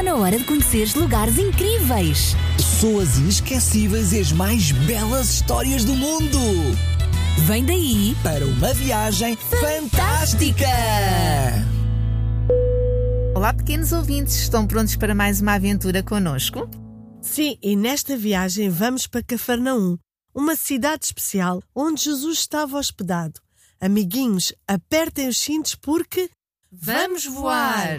na hora de conheceres lugares incríveis, pessoas inesquecíveis e as mais belas histórias do mundo. Vem daí Para uma viagem fantástica! Olá, pequenos ouvintes, estão prontos para mais uma aventura connosco? Sim, e nesta viagem vamos para Cafarnaum, uma cidade especial onde Jesus estava hospedado. Amiguinhos, apertem os cintos porque... Vamos voar!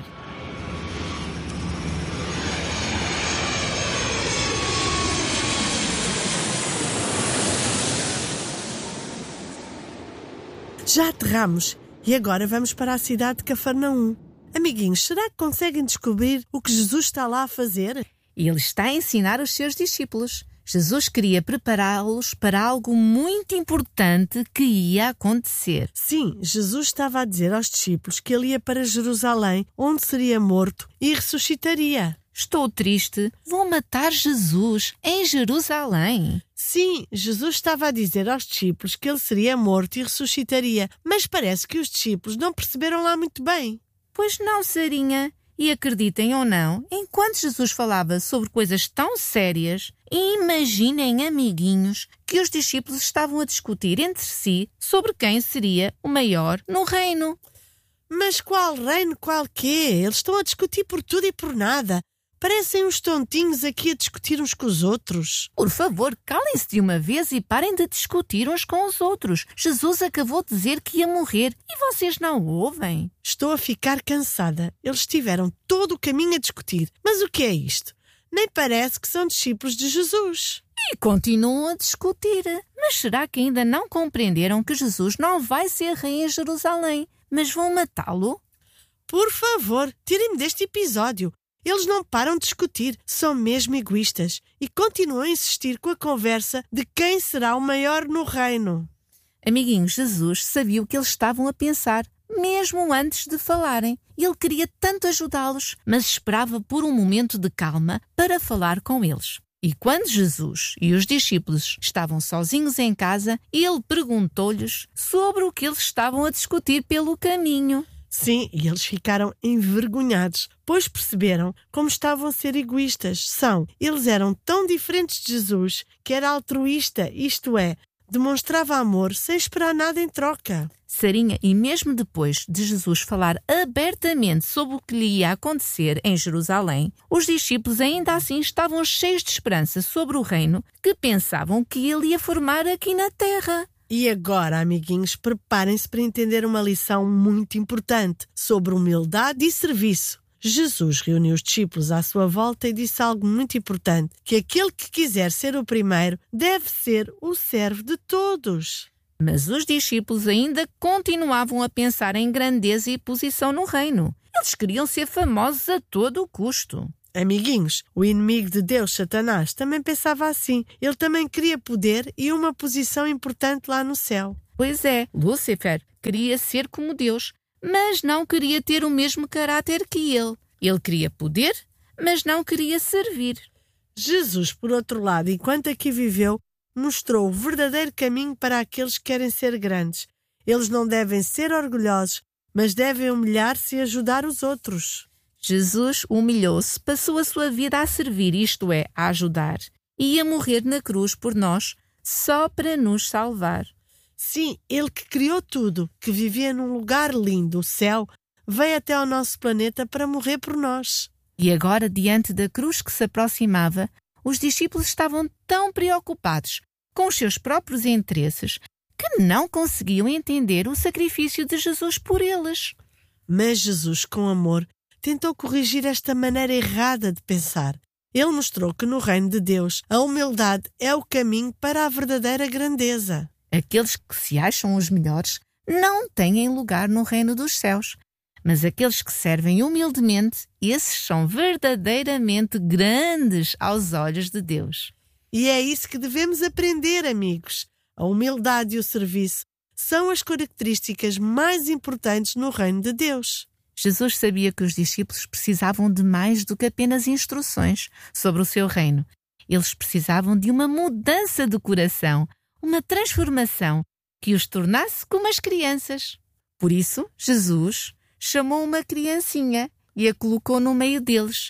Já aterramos e agora vamos para a cidade de Cafarnaum. Amiguinhos, será que conseguem descobrir o que Jesus está lá a fazer? Ele está a ensinar os seus discípulos. Jesus queria prepará-los para algo muito importante que ia acontecer. Sim, Jesus estava a dizer aos discípulos que ele ia para Jerusalém, onde seria morto e ressuscitaria. Estou triste. Vão matar Jesus em Jerusalém. Sim, Jesus estava a dizer aos discípulos que ele seria morto e ressuscitaria, mas parece que os discípulos não perceberam lá muito bem. Pois não, Sarinha. E acreditem ou não, enquanto Jesus falava sobre coisas tão sérias, imaginem, amiguinhos, que os discípulos estavam a discutir entre si sobre quem seria o maior no reino. Mas qual reino, qual quê? Eles estão a discutir por tudo e por nada. Parecem uns tontinhos aqui a discutir uns com os outros. Por favor, calem-se de uma vez e parem de discutir uns com os outros. Jesus acabou de dizer que ia morrer e vocês não o ouvem. Estou a ficar cansada. Eles tiveram todo o caminho a discutir. Mas o que é isto? Nem parece que são discípulos de Jesus. E continuam a discutir. Mas será que ainda não compreenderam que Jesus não vai ser rei em Jerusalém, mas vão matá-lo? Por favor, tirem-me deste episódio. Eles não param de discutir, são mesmo egoístas e continuam a insistir com a conversa de quem será o maior no reino. Amiguinhos, Jesus sabia o que eles estavam a pensar, mesmo antes de falarem. Ele queria tanto ajudá-los, mas esperava por um momento de calma para falar com eles. E quando Jesus e os discípulos estavam sozinhos em casa, ele perguntou-lhes sobre o que eles estavam a discutir pelo caminho. Sim, e eles ficaram envergonhados, pois perceberam como estavam a ser egoístas. Eles eram tão diferentes de Jesus que era altruísta, isto é, demonstrava amor sem esperar nada em troca. Sarinha, e mesmo depois de Jesus falar abertamente sobre o que lhe ia acontecer em Jerusalém, os discípulos ainda assim estavam cheios de esperança sobre o reino que pensavam que ele ia formar aqui na terra. E agora, amiguinhos, preparem-se para entender uma lição muito importante sobre humildade e serviço. Jesus reuniu os discípulos à sua volta e disse algo muito importante, que aquele que quiser ser o primeiro deve ser o servo de todos. Mas os discípulos ainda continuavam a pensar em grandeza e posição no reino. Eles queriam ser famosos a todo o custo. Amiguinhos, o inimigo de Deus, Satanás, também pensava assim. Ele também queria poder e uma posição importante lá no céu. Pois é, Lúcifer queria ser como Deus, mas não queria ter o mesmo caráter que ele. Ele queria poder, mas não queria servir. Jesus, por outro lado, enquanto aqui viveu, mostrou o verdadeiro caminho para aqueles que querem ser grandes. Eles não devem ser orgulhosos, mas devem humilhar-se e ajudar os outros. Jesus humilhou-se, passou a sua vida a servir, isto é, a ajudar, e a morrer na cruz por nós, só para nos salvar. Sim, ele que criou tudo, que vivia num lugar lindo, o céu, veio até ao nosso planeta para morrer por nós. E agora, diante da cruz que se aproximava, os discípulos estavam tão preocupados com os seus próprios interesses que não conseguiam entender o sacrifício de Jesus por eles. Mas Jesus, com amor, tentou corrigir esta maneira errada de pensar. Ele mostrou que no reino de Deus a humildade é o caminho para a verdadeira grandeza. Aqueles que se acham os melhores não têm lugar no reino dos céus, mas aqueles que servem humildemente, esses são verdadeiramente grandes aos olhos de Deus. E é isso que devemos aprender, amigos. A humildade e o serviço são as características mais importantes no reino de Deus. Jesus sabia que os discípulos precisavam de mais do que apenas instruções sobre o seu reino. Eles precisavam de uma mudança de coração, uma transformação que os tornasse como as crianças. Por isso, Jesus chamou uma criancinha e a colocou no meio deles.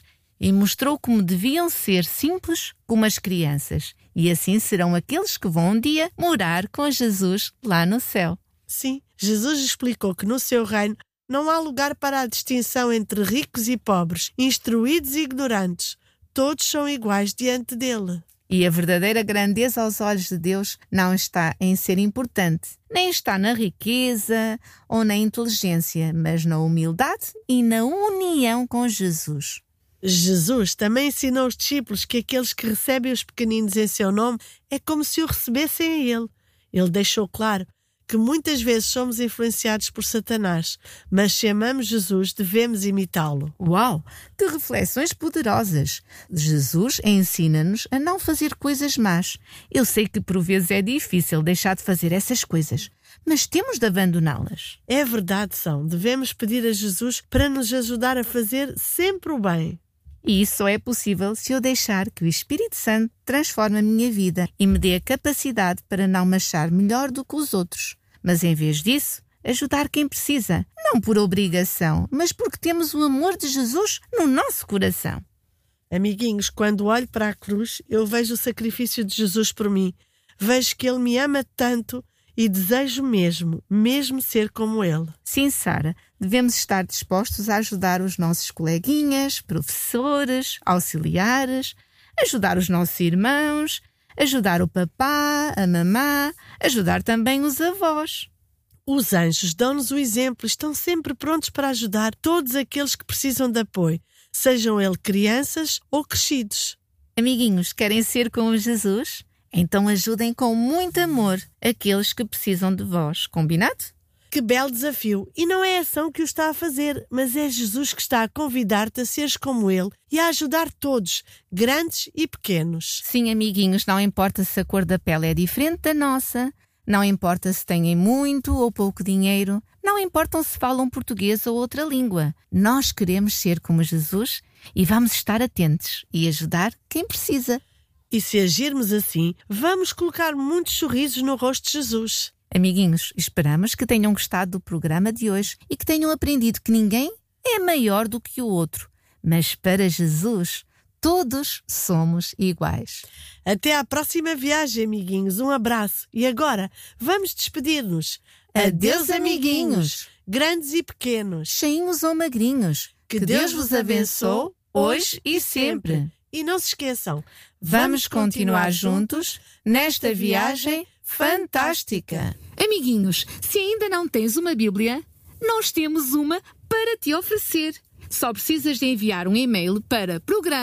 e mostrou como deviam ser simples como as crianças. E assim serão aqueles que vão um dia morar com Jesus lá no céu. Sim, Jesus explicou que no seu reino não há lugar para a distinção entre ricos e pobres, instruídos e ignorantes. Todos são iguais diante dele. E a verdadeira grandeza aos olhos de Deus não está em ser importante, nem está na riqueza ou na inteligência, mas na humildade e na união com Jesus. Jesus também ensinou os discípulos que aqueles que recebem os pequeninos em seu nome é como se o recebessem a ele. Ele deixou claro que muitas vezes somos influenciados por Satanás, mas se amamos Jesus, devemos imitá-lo. Uau! Que reflexões poderosas! Jesus ensina-nos a não fazer coisas más. Eu sei que por vezes é difícil deixar de fazer essas coisas, mas temos de abandoná-las. É verdade, devemos pedir a Jesus para nos ajudar a fazer sempre o bem. E isso só é possível se eu deixar que o Espírito Santo transforme a minha vida e me dê a capacidade para não me achar melhor do que os outros. Mas em vez disso, ajudar quem precisa. Não por obrigação, mas porque temos o amor de Jesus no nosso coração. Amiguinhos, quando olho para a cruz, eu vejo o sacrifício de Jesus por mim. Vejo que Ele me ama tanto e desejo mesmo ser como Ele. Sim, Sara, devemos estar dispostos a ajudar os nossos coleguinhas, professores, auxiliares, ajudar os nossos irmãos, ajudar o papá, a mamã, ajudar também os avós. Os anjos dão-nos o exemplo e estão sempre prontos para ajudar todos aqueles que precisam de apoio, sejam eles crianças ou crescidos. Amiguinhos, querem ser como Jesus? Então ajudem com muito amor aqueles que precisam de vós. Combinado? Que belo desafio! E não é a ação que o está a fazer, mas é Jesus que está a convidar-te a seres como Ele e a ajudar todos, grandes e pequenos. Sim, amiguinhos, não importa se a cor da pele é diferente da nossa, não importa se têm muito ou pouco dinheiro, não importa se falam português ou outra língua. Nós queremos ser como Jesus e vamos estar atentos e ajudar quem precisa. E se agirmos assim, vamos colocar muitos sorrisos no rosto de Jesus. Amiguinhos, esperamos que tenham gostado do programa de hoje e que tenham aprendido que ninguém é maior do que o outro. Mas para Jesus, todos somos iguais. Até à próxima viagem, amiguinhos. Um abraço. E agora, vamos despedir-nos. Adeus, amiguinhos. Grandes e pequenos. Cheinhos ou magrinhos. Que Deus vos abençoe hoje e sempre. E não se esqueçam, vamos continuar juntos nesta viagem fantástica. Amiguinhos, se ainda não tens uma Bíblia, nós temos uma para te oferecer. Só precisas de enviar um e-mail para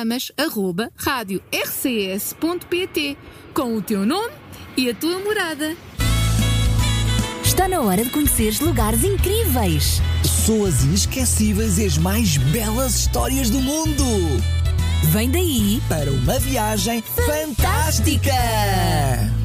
programas@radiorcs.pt com o teu nome e a tua morada. Está na hora de conheceres lugares incríveis. Pessoas inesquecíveis e as mais belas histórias do mundo. Vem daí Para uma viagem fantástica!